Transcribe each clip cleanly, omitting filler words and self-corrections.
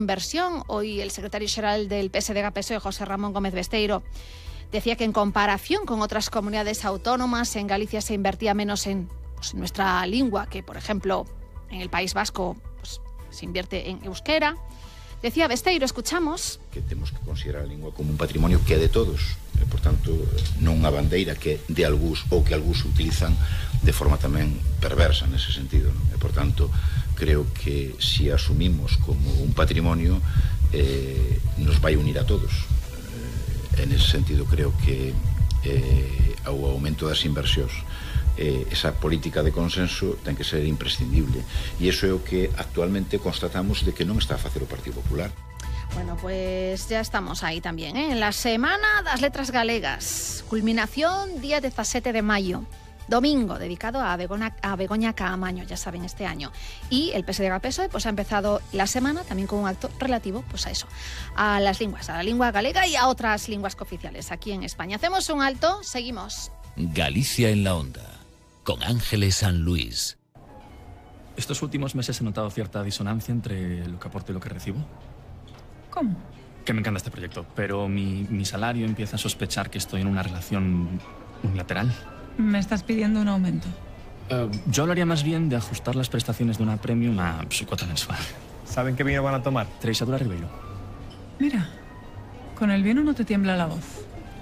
inversión. Hoy el secretario general del PSDG-PSOE, José Ramón Gómez Besteiro, decía que en comparación con otras comunidades autónomas, en Galicia se invertía menos en nuestra lengua, que por ejemplo en el País Vasco se invierte en euskera. Decía Besteiro, escuchamos. Que temos que considerar a lingua como un patrimonio que é de todos, por tanto, non unha bandeira que de algúns ou que algúns utilizan de forma tamén perversa nese sentido, non? E, por tanto, creo que se asumimos como un patrimonio nos vai unir a todos. En ese sentido, creo que o aumento das inversións, esa política de consenso ten que ser imprescindible, e iso é o que actualmente constatamos de que non está a facer o Partido Popular. Bueno, pues ya estamos ahí también, ¿eh? En la Semana das Letras Galegas, culminación día 17 de mayo, domingo, dedicado a Begoña Caamaño, ya saben, este año. Y el PSDG-PSOE pues ha empezado la semana también con un acto relativo pues a eso, a las lenguas, a la lengua galega y a otras lenguas cooficiales aquí en España. Hacemos un alto, seguimos. Galicia en la onda, con Ángeles San Luis. Estos últimos meses he notado cierta disonancia entre lo que aporto y lo que recibo. ¿Cómo? Que me encanta este proyecto, pero mi salario empieza a sospechar que estoy en una relación unilateral. ¿Me estás pidiendo un aumento? Yo hablaría más bien de ajustar las prestaciones de una premium a su cuota mensual. ¿Saben qué vino van a tomar? Treixadura Ribeiro. Mira, con el vino no te tiembla la voz.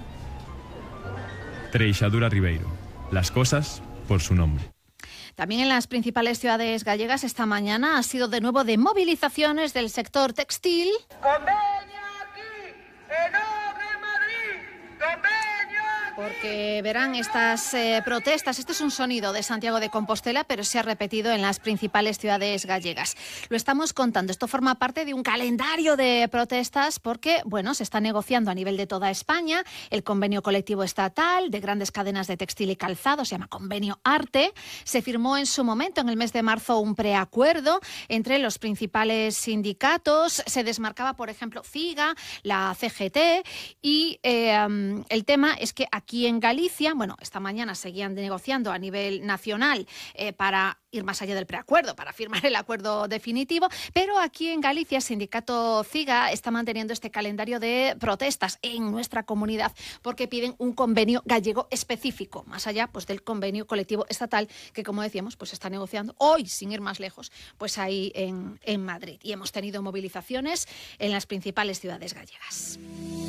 Treixadura Ribeiro. Las cosas por su nombre. También en las principales ciudades gallegas esta mañana ha sido de nuevo de movilizaciones del sector textil. ¡Convenio aquí! ¡En Madrid! ¡Convenio! Porque verán estas protestas, este es un sonido de Santiago de Compostela, pero se ha repetido en las principales ciudades gallegas. Lo estamos contando, esto forma parte de un calendario de protestas porque, bueno, se está negociando a nivel de toda España el convenio colectivo estatal de grandes cadenas de textil y calzado, se llama Convenio Arte. Se firmó en su momento, en el mes de marzo, un preacuerdo entre los principales sindicatos. Se desmarcaba, por ejemplo, CIGA, la CGT, y el tema es que aquí en Galicia, bueno, esta mañana seguían negociando a nivel nacional para ir más allá del preacuerdo, para firmar el acuerdo definitivo, pero aquí en Galicia el sindicato CIGA está manteniendo este calendario de protestas en nuestra comunidad porque piden un convenio gallego específico, más allá pues del convenio colectivo estatal que, como decíamos, pues está negociando hoy, sin ir más lejos, pues ahí en Madrid. Y hemos tenido movilizaciones en las principales ciudades gallegas.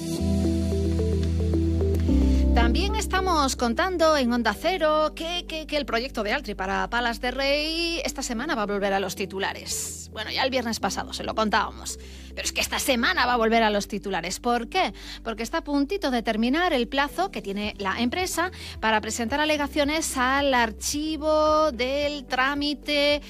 También estamos contando en Onda Cero que el proyecto de Altri para Palas de Rey esta semana va a volver a los titulares. Bueno, ya el viernes pasado se lo contábamos, pero es que esta semana va a volver a los titulares. ¿Por qué? Porque está a puntito de terminar el plazo que tiene la empresa para presentar alegaciones al archivo del trámite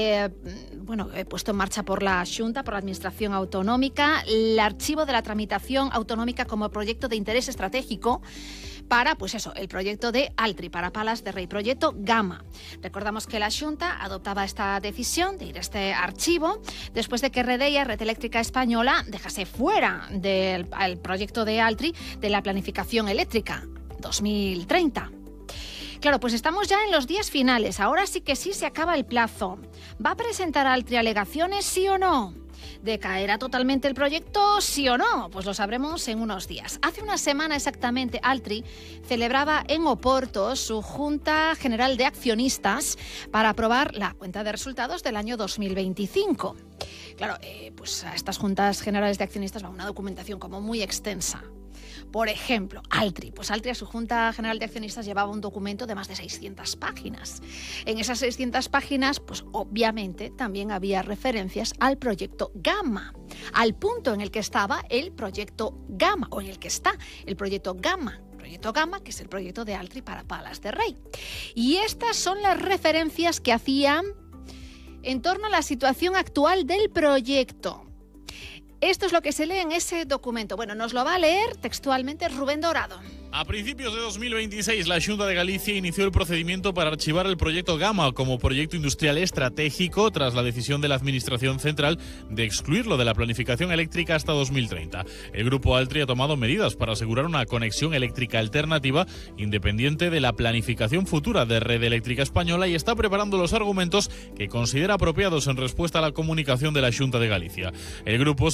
puesto en marcha por la Xunta, por la Administración Autonómica, el archivo de la tramitación autonómica como proyecto de interés estratégico para, pues eso, el proyecto de Altri para Palas de Rey, proyecto Gama. Recordamos que la Xunta adoptaba esta decisión de ir a este archivo después de que Redella, Red Eléctrica Española, dejase fuera del proyecto de Altri de la planificación eléctrica 2030. Claro, pues estamos ya en los días finales. Ahora sí que sí se acaba el plazo. ¿Va a presentar Altri alegaciones, sí o no? ¿Decaerá totalmente el proyecto, sí o no? Pues lo sabremos en unos días. Hace una semana exactamente, Altri celebraba en Oporto su Junta General de Accionistas para aprobar la cuenta de resultados del año 2025. Claro, pues a estas Juntas Generales de Accionistas va una documentación como muy extensa. Por ejemplo, Altri. Pues Altri a su Junta General de Accionistas llevaba un documento de más de 600 páginas. En esas 600 páginas, pues obviamente también había referencias al proyecto Gama, al punto en el que estaba el proyecto Gama, o en el que está el proyecto Gama. Proyecto Gama, que es el proyecto de Altri para Palas de Rey. Y estas son las referencias que hacían en torno a la situación actual del proyecto. Esto es lo que se lee en ese documento. Bueno, nos lo va a leer textualmente Rubén Dorado. A principios de 2026, la Xunta de Galicia inició el procedimiento para archivar el proyecto Gama como proyecto industrial estratégico tras la decisión de la Administración Central de excluirlo de la planificación eléctrica hasta 2030. El grupo Altri ha tomado medidas para asegurar una conexión eléctrica alternativa independiente de la planificación futura de Red Eléctrica Española y está preparando los argumentos que considera apropiados en respuesta a la comunicación de la Xunta de Galicia. El grupo